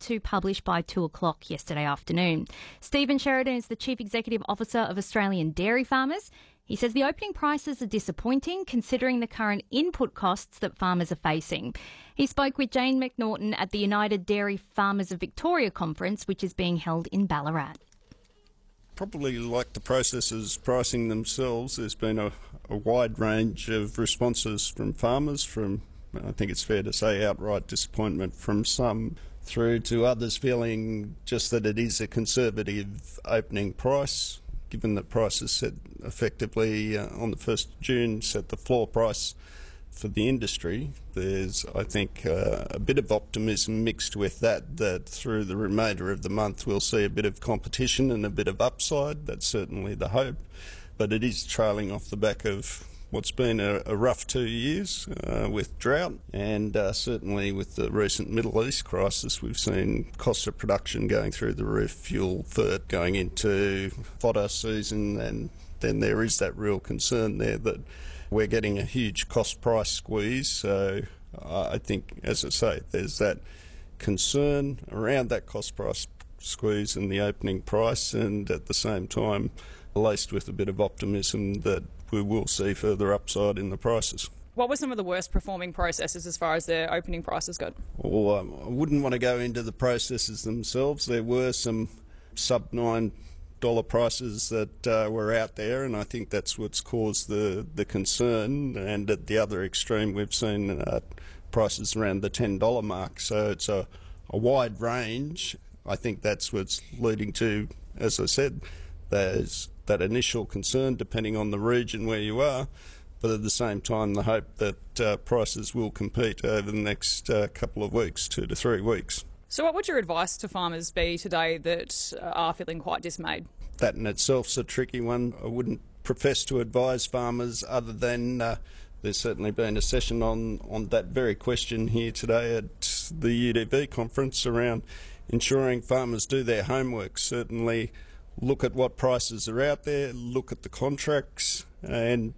to publish by 2 o'clock yesterday afternoon. Stephen Sheridan is the Chief Executive Officer of Australian Dairy Farmers. He says the opening prices are disappointing considering the current input costs that farmers are facing. He spoke with Jane McNaughton at the United Dairy Farmers of Victoria conference, which is being held in Ballarat. Probably like the processors pricing themselves, there's been a wide range of responses from farmers, from, I think it's fair to say, outright disappointment from some, through to others feeling just that it is a conservative opening price, given that prices set effectively on the 1st of June, set the floor price for the industry. There's, I think, a bit of optimism mixed with that through the remainder of the month we'll see a bit of competition and a bit of upside. That's certainly the hope. But it is trailing off the back of what's been a rough 2 years with drought, and certainly with the recent Middle East crisis, we've seen cost of production going through the roof, fuel, fert going into fodder season, and then there is that real concern there that we're getting a huge cost-price squeeze. So I think, as I say, there's that concern around that cost-price squeeze and the opening price, and at the same time laced with a bit of optimism that we will see further upside in the prices. What were some of the worst performing processes as far as their opening prices go? Well, I wouldn't want to go into the processes themselves. There were some sub-$9 prices that were out there, and I think that's what's caused the concern. And at the other extreme, we've seen prices around the $10 mark. So it's a wide range. I think that's what's leading to, as I said, there's that initial concern depending on the region where you are, but at the same time the hope that prices will compete over the next couple of weeks, 2 to 3 weeks. So what would your advice to farmers be today that are feeling quite dismayed? That in itself's a tricky one. I wouldn't profess to advise farmers other than there's certainly been a session on that very question here today at the UDV conference around ensuring farmers do their homework. Certainly look at what prices are out there, look at the contracts, and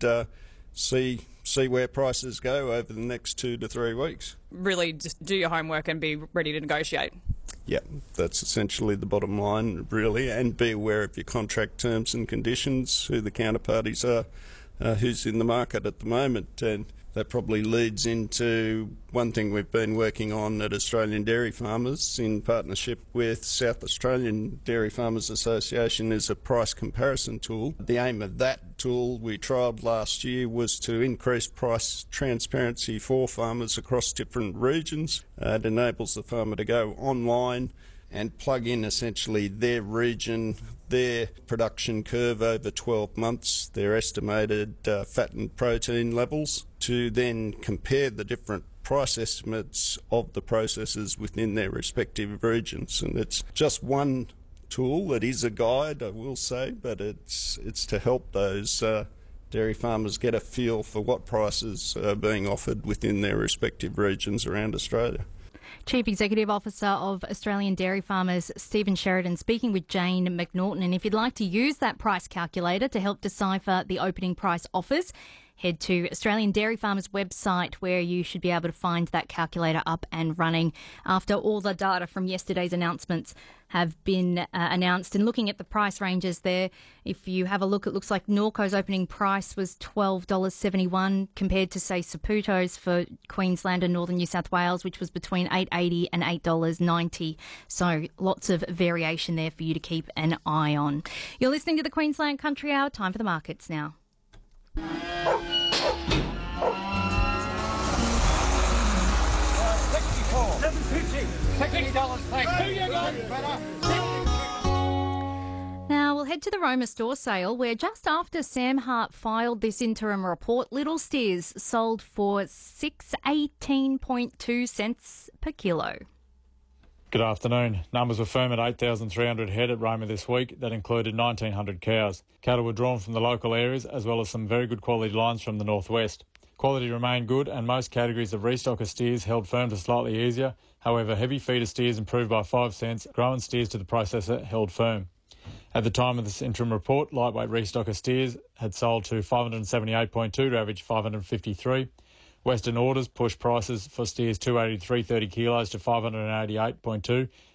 see where prices go over the next 2 to 3 weeks. Really just do your homework and be ready to negotiate. Yeah, that's essentially the bottom line, really, and be aware of your contract terms and conditions, who the counterparties are, who's in the market at the moment. And that probably leads into one thing we've been working on at Australian Dairy Farmers in partnership with South Australian Dairy Farmers Association is a price comparison tool. The aim of that tool we trialled last year was to increase price transparency for farmers across different regions. It enables the farmer to go online and plug in essentially their region, their production curve over 12 months, their estimated fat and protein levels, to then compare the different price estimates of the processors within their respective regions. And it's just one tool. It is a guide, I will say, but it's to help those dairy farmers get a feel for what prices are being offered within their respective regions around Australia. Chief Executive Officer of Australian Dairy Farmers, Stephen Sheridan, speaking with Jane McNaughton. And if you'd like to use that price calculator to help decipher the opening price offers, head to Australian Dairy Farmers website, where you should be able to find that calculator up and running after all the data from yesterday's announcements have been announced. And looking at the price ranges there, if you have a look, it looks like Norco's opening price was $12.71 compared to, say, Saputo's for Queensland and Northern New South Wales, which was between $8.80 and $8.90. So lots of variation there for you to keep an eye on. You're listening to the Queensland Country Hour. Time for the markets now. Now we'll head to the Roma store sale, where just after Sam Hart filed this interim report, Little Steers sold for 6.18.2 cents per kilo. Good afternoon. Numbers were firm at 8,300 head at Roma this week. That included 1,900 cows. Cattle were drawn from the local areas, as well as some very good quality lines from the northwest. Quality remained good, and most categories of restocker steers held firm to slightly easier. However, heavy feeder steers improved by 5 cents. Growing steers to the processor held firm. At the time of this interim report, lightweight restocker steers had sold to 578.2 to average 553. Western orders pushed prices for steers 280 to 330 kilos to 588.2